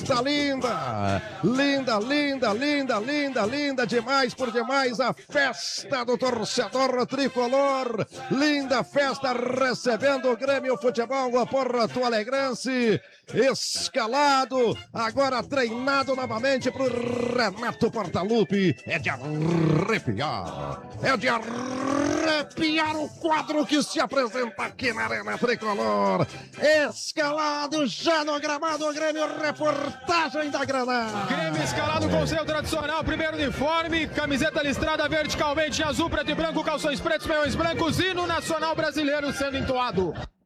festa linda. Linda, linda, linda, linda, linda demais por demais a festa do torcedor tricolor. Linda festa recebendo o Grêmio Futebol Porto Alegrense. Escalado, agora treinado novamente pro Renato Portaluppi. É de arrepiar. É de arrepiar o quadro que se apresenta aqui na Arena Tricolor. Escalado já no gramado, Grêmio, reportagem da Granada. Grêmio escalado com o seu tradicional primeiro uniforme, camiseta listrada verticalmente em azul, preto e branco, calções pretos, meiões brancos, hino nacional brasileiro sendo entoado.